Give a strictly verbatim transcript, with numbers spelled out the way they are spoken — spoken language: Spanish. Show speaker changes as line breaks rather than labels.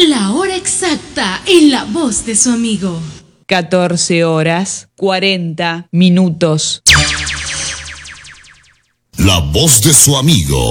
La hora exacta en la voz de su amigo.
catorce horas, cuarenta minutos.
La voz de su amigo.